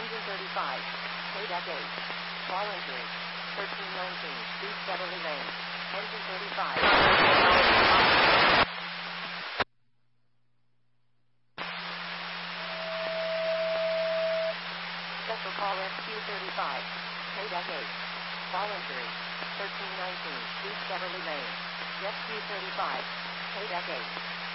Engine 35. KDEC 8. Fall injury. 1319 East Beverly Lane. Engine 35. Special call SQ-35. KDEC 8. Fall injury. 1319 East Beverly Lane. Rescue 35. KDEC 8.